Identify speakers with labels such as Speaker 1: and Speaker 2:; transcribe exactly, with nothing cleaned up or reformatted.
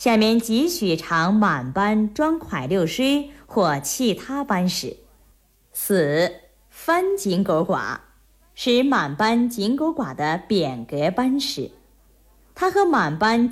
Speaker 1: 下面继续唱满班装快流水或其他班时。四、翻金钩卦是满班金钩卦的变革班式，它和满班